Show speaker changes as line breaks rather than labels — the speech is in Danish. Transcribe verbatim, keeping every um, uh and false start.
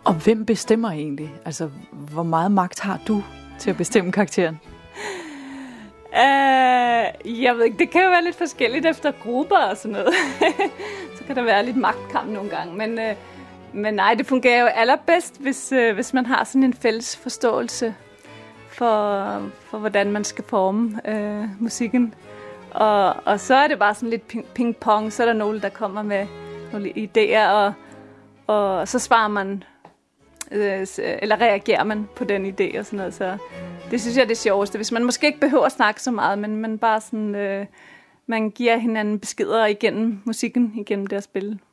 Og hvem bestemmer egentlig? Altså, hvor meget magt har du til at bestemme karakteren?
Uh, jeg ved ikke, det kan jo være lidt forskelligt efter grupper og sådan noget. Så kan der være lidt magtkamp nogle gange. Men, uh, men nej, det fungerer jo allerbedst, hvis, uh, hvis man har sådan en fælles forståelse for, for hvordan man skal forme uh, musikken. Og, og så er det bare sådan lidt ping-pong. Så er der nogen, der kommer med nogle idéer, og, og så svarer man, øh, eller reagerer man på den idé og sådan noget. Så det synes jeg er det sjoveste. Hvis man måske ikke behøver at snakke så meget, men man bare sådan, øh, man giver hinanden beskeder igennem musikken, igennem det at spille.